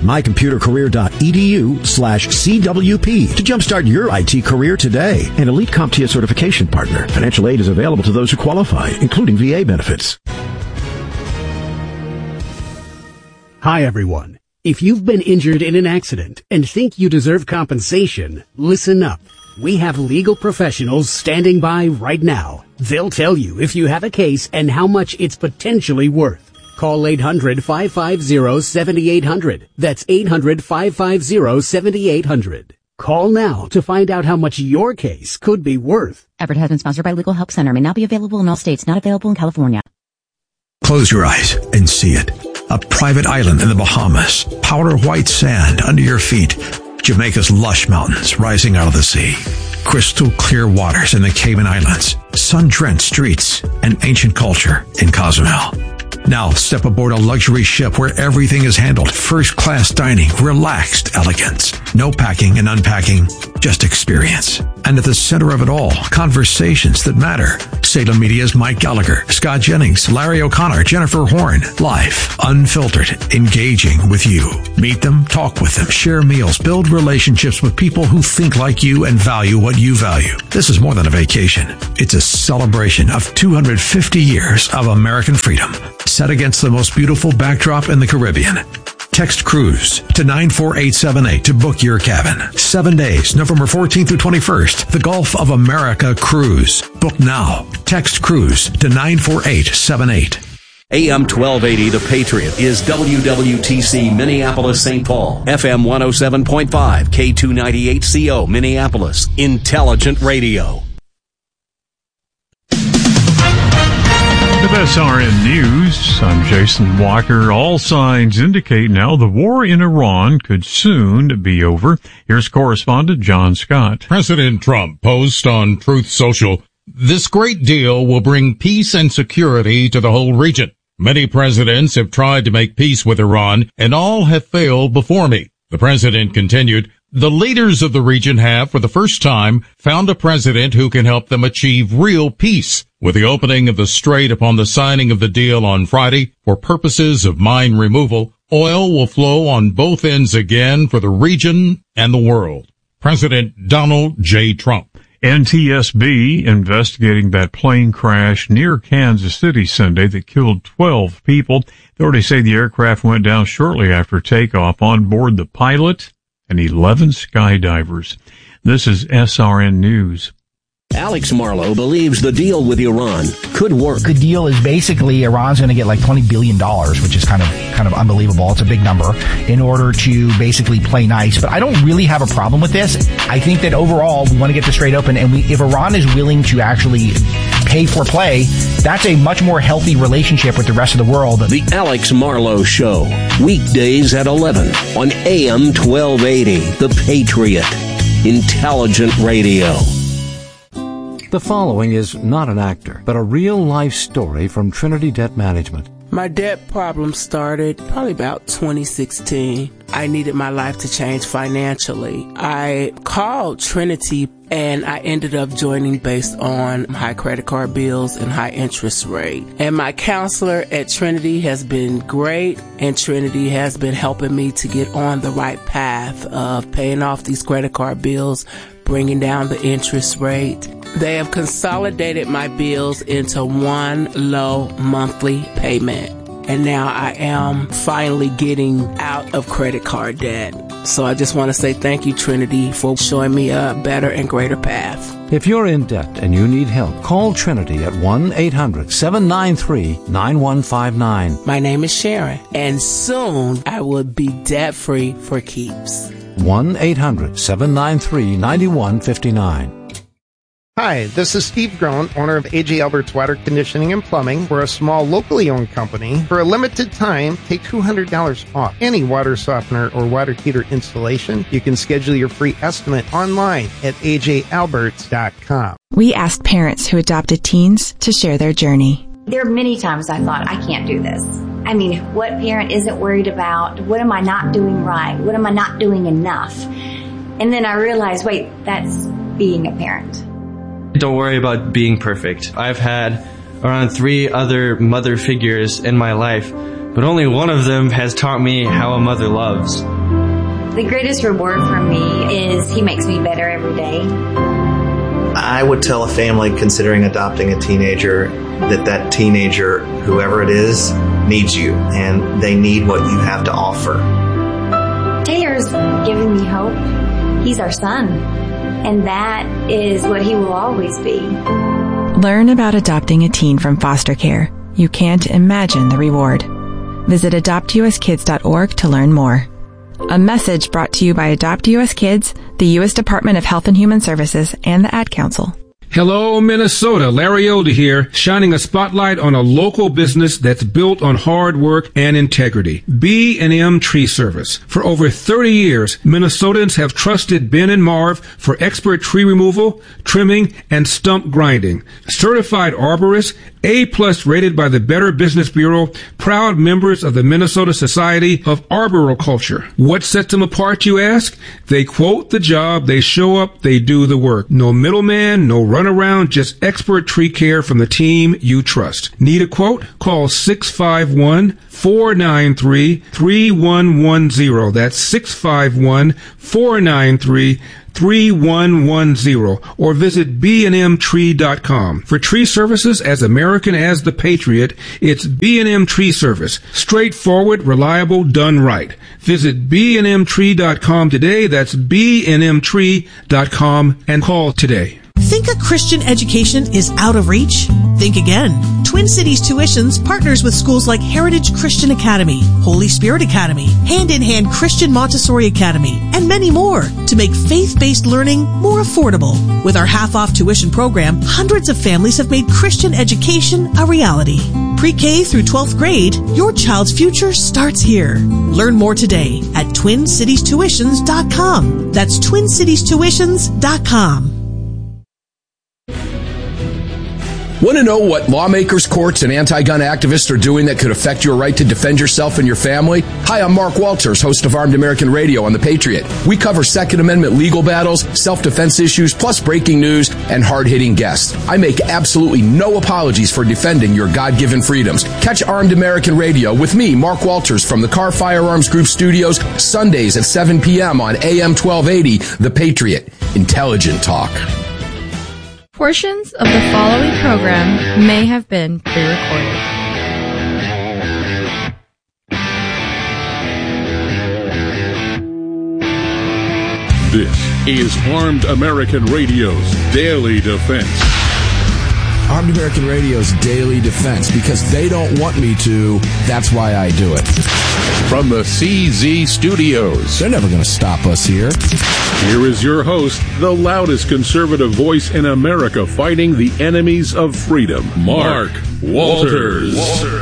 mycomputercareer.edu/CWP to jumpstart your IT career today. An elite CompTIA certification partner. Financial aid is available to those who qualify, including VA benefits. Hi, everyone. If you've been injured in an accident and think you deserve compensation, listen up. We have legal professionals standing by right now. They'll tell you if you have a case and how much it's potentially worth. Call 800-550-7800. That's 800-550-7800. Call now to find out how much your case could be worth. Advertisement sponsored by Legal Help Center. May not be available in all states. Not available in California. Close your eyes and see it. A private island in the Bahamas. Powder white sand under your feet. Jamaica's lush mountains rising out of the sea, crystal clear waters in the Cayman Islands, sun-drenched streets, and ancient culture in Cozumel. Now step aboard a luxury ship where everything is handled. First-class dining, relaxed elegance. No packing and unpacking, just experience. And at the center of it all, conversations that matter. Salem Media's Mike Gallagher, Scott Jennings, Larry O'Connor, Jennifer Horn. Live, unfiltered, engaging with you. Meet them, talk with them, share meals, build relationships with people who think like you and value what you value. This is more than a vacation. It's a celebration of 250 years of American freedom, set against the most beautiful backdrop in the Caribbean. Text cruise to 94878 to book your cabin. 7 days, November 14th through 21st. The Gulf of America Cruise. Book now. Text cruise to 94878. AM 1280 The Patriot is WWTC Minneapolis St. Paul. FM 107.5 K298CO Minneapolis. Intelligent Radio. With SRN News, I'm Jason Walker. All signs indicate now the war in Iran could soon be over. Here's correspondent John Scott. President Trump posted on Truth Social, "This great deal will bring peace and security to the whole region. Many presidents have tried to make peace with Iran, and all have failed before me." The president continued, "The leaders of the region have, for the first time, found a president who can help them achieve real peace." With the opening of the strait upon the signing of the deal on Friday for purposes of mine removal, oil will flow on both ends again for the region and the world. President Donald J. Trump. NTSB investigating that plane crash near Kansas City Sunday that killed 12 people. Authorities say the aircraft went down shortly after takeoff. On board the pilot and 11 skydivers. This is SRN News. Alex Marlow believes the deal with Iran could work. The deal is basically Iran's going to get like $20 billion, which is kind of unbelievable. It's a big number, in order to basically play nice. But I don't really have a problem with this. I think that overall we want to get this straight open, and if Iran is willing to actually pay for play, that's a much more healthy relationship with the rest of the world. The Alex Marlow Show, weekdays at 11 on AM 1280, The Patriot, Intelligent Radio. The following is not an actor, but a real-life story from Trinity Debt Management. My debt problem started probably about 2016. I needed my life to change financially. I called Trinity and I ended up joining based on high credit card bills and high interest rate. And my counselor at Trinity has been great, and Trinity has been helping me to get on the right path of paying off these credit card bills, bringing down the interest rate. They have consolidated my bills into one low monthly payment. And now I am finally getting out of credit card debt. So I just want to say thank you, Trinity, for showing me a better and greater path. If you're in debt and you need help, call Trinity at 1-800-793-9159. My name is Sharon, and soon I will be debt-free for keeps. 1-800-793-9159. Hi, this is Steve Groen, owner of A.J. Albert's Water Conditioning and Plumbing. We're a small, locally owned company. For a limited time, take $200 off any water softener or water heater installation. You can schedule your free estimate online at ajalberts.com. We asked parents who adopted teens to share their journey. There are many times I thought, I can't do this. I mean, what parent isn't worried about? What am I not doing right? What am I not doing enough? And then I realized, wait, that's being a parent. Don't worry about being perfect. I've had around 3 other mother figures in my life, but only one of them has taught me how a mother loves. The greatest reward for me is he makes me better every day. I would tell a family considering adopting a teenager that teenager, whoever it is, needs you, and they need what you have to offer. Taylor's giving me hope. He's our son. And that is what he will always be. Learn about adopting a teen from foster care. You can't imagine the reward. Visit adoptuskids.org to learn more. A message brought to you by Adopt US Kids, the U.S. Department of Health and Human Services, and the Ad Council. Hello, Minnesota. Larry Elder here, shining a spotlight on a local business that's built on hard work and integrity. B&M Tree Service. For over 30 years, Minnesotans have trusted Ben and Marv for expert tree removal, trimming, and stump grinding. Certified arborists, A+ rated by the Better Business Bureau, proud members of the Minnesota Society of Arboriculture. What sets them apart, you ask? They quote the job, they show up, they do the work. No middleman, no runaround, just expert tree care from the team you trust. Need a quote? Call 651-493-3110. That's 651-493-3110, or visit bnmtree.com. For tree services as American as the Patriot, it's B&M Tree Service. Straightforward, reliable, done right. Visit bnmtree.com today. That's bnmtree.com, and call today. Think a Christian education is out of reach? Think again. Twin Cities Tuitions partners with schools like Heritage Christian Academy, Holy Spirit Academy, Hand in Hand Christian Montessori Academy, and many more to make faith-based learning more affordable. With our half-off tuition program, hundreds of families have made Christian education a reality. Pre-K through 12th grade, your child's future starts here. Learn more today at TwinCitiesTuitions.com. That's TwinCitiesTuitions.com. Want to know what lawmakers, courts, and anti-gun activists are doing that could affect your right to defend yourself and your family? Hi, I'm Mark Walters, host of Armed American Radio on The Patriot. We cover Second Amendment legal battles, self-defense issues, plus breaking news and hard-hitting guests. I make absolutely no apologies for defending your God-given freedoms. Catch Armed American Radio with me, Mark Walters, from the Carr Firearms Group studios, Sundays at 7 p.m. on AM 1280, The Patriot. Intelligent talk. Portions of the following program may have been pre-recorded. This is Armed American Radio's Daily Defense. Armed American Radio's Daily Defense, because they don't want me to, that's why I do it. From the CZ Studios. They're never going to stop us here. Here is your host, the loudest conservative voice in America fighting the enemies of freedom, Mark Walters.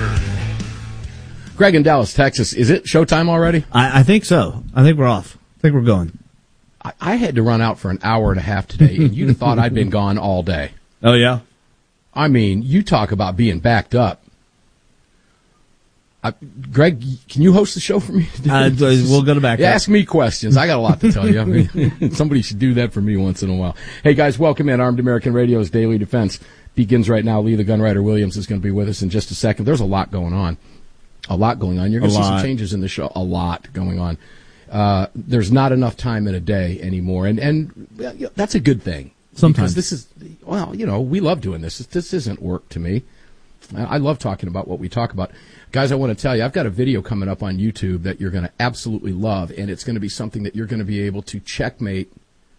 Greg in Dallas, Texas. Is it showtime already? I think so. I think we're off. I think we're going. I had to run out for an hour and a half today, and you'd have thought I'd been gone all day. Oh, yeah? I mean, you talk about being backed up. Greg, can you host the show for me? We'll go to back up. Ask me questions. I got a lot to tell you. I mean, somebody should do that for me once in a while. Hey, guys, welcome in. Armed American Radio's Daily Defense begins right now. Lee the Gunwriter Williams is going to be with us in just a second. There's a lot going on. You're going to see some changes in the show. A lot going on. There's not enough time in a day anymore, and that's a good thing. Sometimes. Because this is, we love doing this. This isn't work to me. I love talking about what we talk about. Guys, I want to tell you, I've got a video coming up on YouTube that you're going to absolutely love, and it's going to be something that you're going to be able to checkmate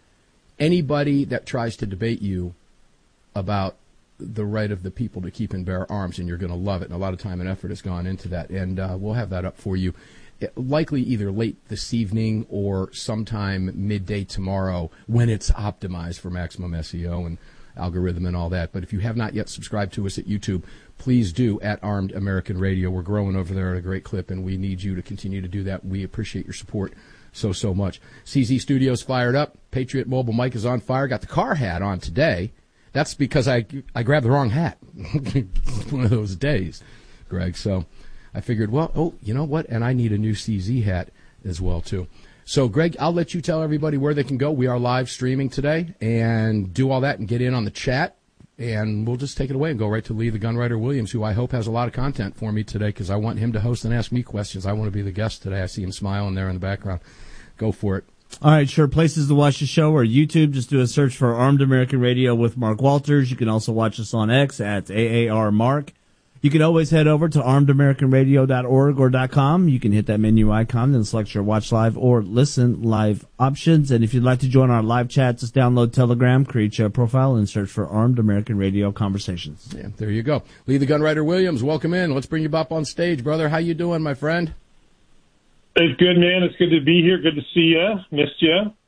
anybody that tries to debate you about the right of the people to keep and bear arms, and you're going to love it. And a lot of time and effort has gone into that, and we'll have that up for you. Likely either late this evening or sometime midday tomorrow when it's optimized for maximum SEO and algorithm and all that. But if you have not yet subscribed to us at YouTube, please do at Armed American Radio. We're growing over there at a great clip, and we need you to continue to do that. We appreciate your support so much. CZ Studios fired up. Patriot Mobile mic is on fire. Got the car hat on today. That's because I grabbed the wrong hat. It's one of those days, Greg. So I figured, you know what? And I need a new CZ hat as well, too. So, Greg, I'll let you tell everybody where they can go. We are live streaming today, and do all that and get in on the chat, and we'll just take it away and go right to Lee the Gunwriter Williams, who I hope has a lot of content for me today because I want him to host and ask me questions. I want to be the guest today. I see him smiling there in the background. Go for it. All right, sure. Places to watch the show are YouTube. Just do a search for Armed American Radio with Mark Walters. You can also watch us on X at AARMark. You can always head over to armedamericanradio.org or .com. You can hit that menu icon and select your watch live or listen live options. And if you'd like to join our live chat, just download Telegram, create your profile, and search for Armed American Radio Conversations. Yeah, there you go. Lee the Gunwriter Williams, welcome in. Let's bring you up on stage, brother. How you doing, my friend? It's good, man. It's good to be here. Good to see you. Missed you.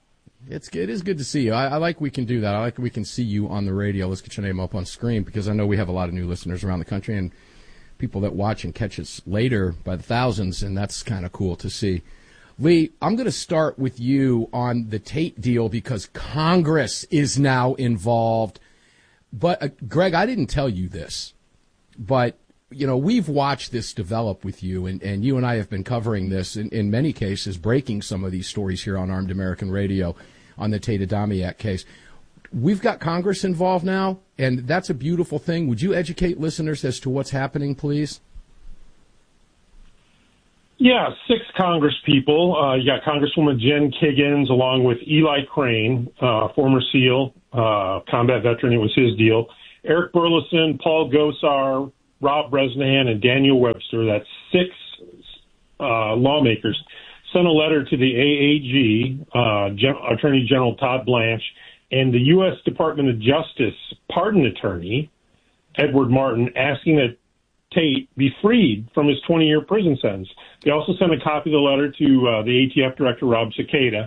It is good to see you. I like we can do that. I like we can see you on the radio. Let's get your name up on screen because I know we have a lot of new listeners around the country and people that watch and catch us later by the thousands, and that's kind of cool to see. Lee, I'm going to start with you on the Tate deal because Congress is now involved. But, Greg, I didn't tell you this, but, you know, we've watched this develop with you, and you and I have been covering this in many cases, breaking some of these stories here on Armed American Radio on the Tate Adamiak case. We've got Congress involved now, and that's a beautiful thing. Would you educate listeners as to what's happening, please? Yeah, 6 Congress people. You got Congresswoman Jen Kiggins along with Eli Crane, former SEAL, combat veteran. It was his deal. Eric Burleson, Paul Gosar, Rob Bresnahan, and Daniel Webster. That's 6 lawmakers. Sent a letter to the AAG, Attorney General Todd Blanche, and the U.S. Department of Justice pardon attorney, Edward Martin, asking that Tate be freed from his 20-year prison sentence. They also sent a copy of the letter to the ATF director, Rob Cicada.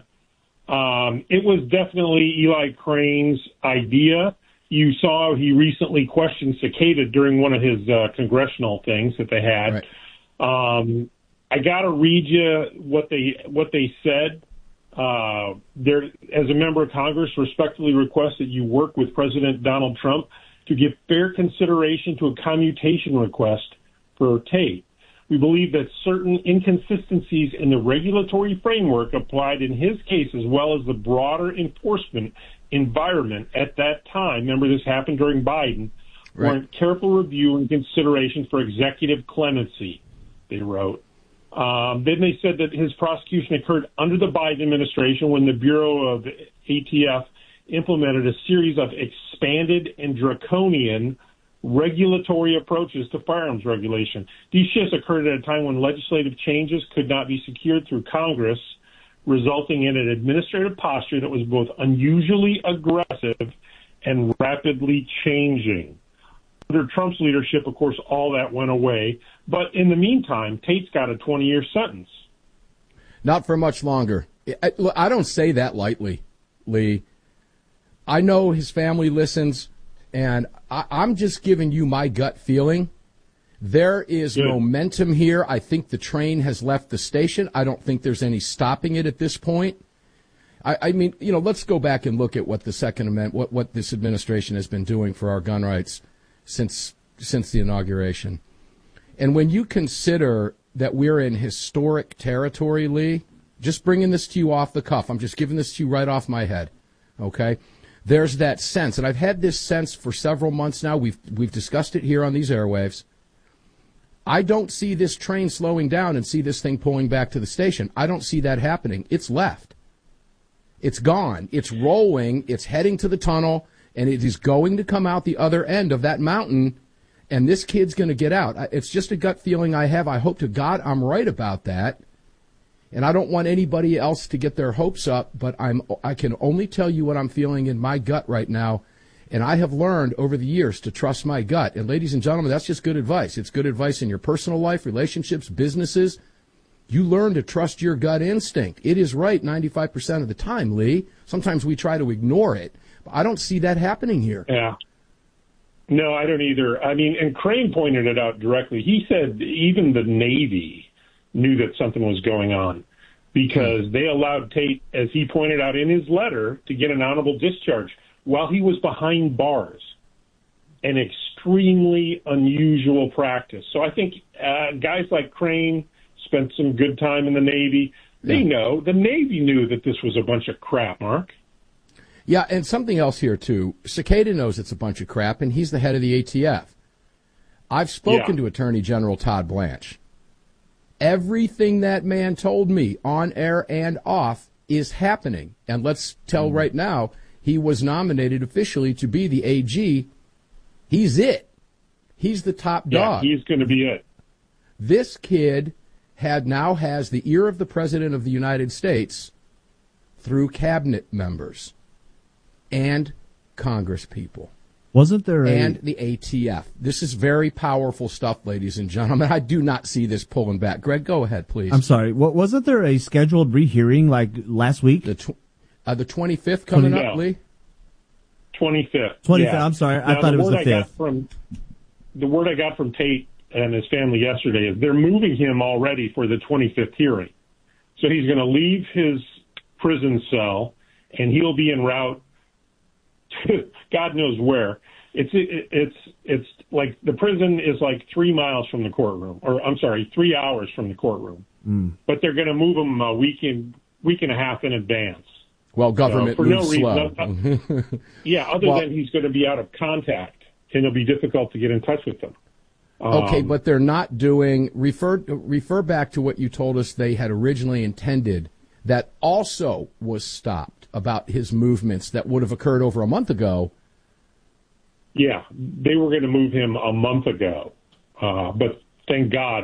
It was definitely Eli Crane's idea. You saw he recently questioned Cicada during one of his congressional things that they had. Right. I got to read you what they said. There, as a member of Congress, respectfully request that you work with President Donald Trump to give fair consideration to a commutation request for Tate. We believe that certain inconsistencies in the regulatory framework applied in his case, as well as the broader enforcement environment at that time, remember this happened during Biden, warrant careful review and consideration for executive clemency, they wrote. Then they said that his prosecution occurred under the Biden administration when the Bureau of ATF implemented a series of expanded and draconian regulatory approaches to firearms regulation. These shifts occurred at a time when legislative changes could not be secured through Congress, resulting in an administrative posture that was both unusually aggressive and rapidly changing. Under Trump's leadership, of course, all that went away. But in the meantime, Tate's got a 20-year sentence. Not for much longer. I don't say that lightly, Lee. I know his family listens, and I'm just giving you my gut feeling. There is momentum here. I think the train has left the station. I don't think there's any stopping it at this point. I mean, you know, let's go back and look at what the Second Amendment, what this administration has been doing for our gun rights since the inauguration. And when you consider that we're in historic territory, Lee, just bringing this to you off the cuff, I'm just giving this to you right off my head, okay? There's that sense, and I've had this sense for several months now. We've discussed it here on these airwaves. I don't see this train slowing down and see this thing pulling back to the station. I don't see that happening. It's left. It's gone. It's rolling. It's heading to the tunnel, and it is going to come out the other end of that mountain, and this kid's going to get out. It's just a gut feeling I have. I hope to God I'm right about that, and I don't want anybody else to get their hopes up, but I can only tell you what I'm feeling in my gut right now, and I have learned over the years to trust my gut. And ladies and gentlemen, that's just good advice. It's good advice in your personal life, relationships, businesses. You learn to trust your gut instinct. It is right 95% of the time, Lee. Sometimes we try to ignore it. But I don't see that happening here. Yeah. No, I don't either. I mean, and Crane pointed it out directly. He said even the Navy knew that something was going on because they allowed Tate, as he pointed out in his letter, to get an honorable discharge while he was behind bars. An extremely unusual practice. So I think guys like Crane spent some good time in the Navy. They know. The Navy knew that this was a bunch of crap, Mark. Yeah, and something else here, too. Cicada knows it's a bunch of crap, and he's the head of the ATF. I've spoken to Attorney General Todd Blanche. Everything that man told me, on air and off, is happening. And let's tell right now, he was nominated officially to be the AG. He's it. He's the top dog. Yeah, he's going to be it. This kid now has the ear of the President of the United States through cabinet members and Congress people. Wasn't there and the ATF. This is very powerful stuff, ladies and gentlemen. I do not see this pulling back. Greg, go ahead, please. I'm sorry. Wasn't there a scheduled rehearing like last week? The 25th coming No. up, Lee? 25th. 25th. Yeah. I'm sorry. I Now, thought it was the 5th. The word I got from Tate and his family yesterday is they're moving him already for the 25th hearing. So he's going to leave his prison cell, and he'll be en route to God knows where. It's like the prison is like 3 miles from the courtroom, or I'm sorry, 3 hours from the courtroom. But they're going to move him a week and a half in advance. Well, government for moves no slow. reason. Other than he's going to be out of contact, and it'll be difficult to get in touch with them. Okay, but they're not doing refer back to what you told us they had originally intended that also was stopped about his movements that would have occurred over a month ago. Yeah, they were going to move him a month ago, but thank God